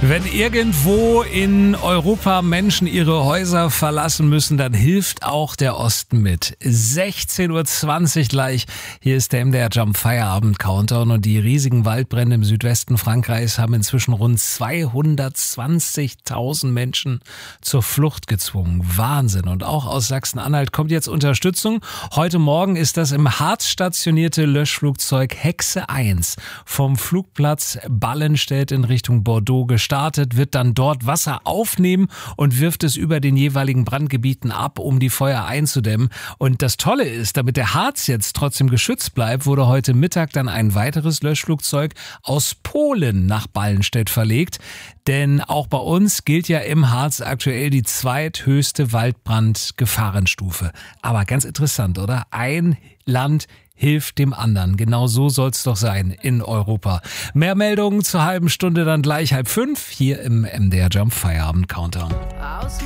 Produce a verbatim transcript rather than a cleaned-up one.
Wenn irgendwo in Europa Menschen ihre Häuser verlassen müssen, dann hilft auch der Osten mit. sechzehn Uhr zwanzig gleich. Hier ist der M D R Jump Feierabend Countdown und die riesigen Waldbrände im Südwesten Frankreichs haben inzwischen rund zweihundertzwanzigtausend Menschen zur Flucht gezwungen. Wahnsinn. Und auch aus Sachsen-Anhalt kommt jetzt Unterstützung. Heute Morgen ist das im Harz stationierte Löschflugzeug Hexe eins vom Flugplatz Ballenstedt in Richtung Bordeaux gestartet. Startet, wird dann dort Wasser aufnehmen und wirft es über den jeweiligen Brandgebieten ab, um die Feuer einzudämmen. Und das Tolle ist, damit der Harz jetzt trotzdem geschützt bleibt, wurde heute Mittag dann ein weiteres Löschflugzeug aus Polen nach Ballenstedt verlegt. Denn auch bei uns gilt ja im Harz aktuell die zweithöchste Waldbrandgefahrenstufe. Aber ganz interessant, oder? Ein Land hilft dem anderen. Genau so soll es doch sein in Europa. Mehr Meldungen zur halben Stunde dann gleich halb fünf hier im M D R Jump Feierabend Countdown.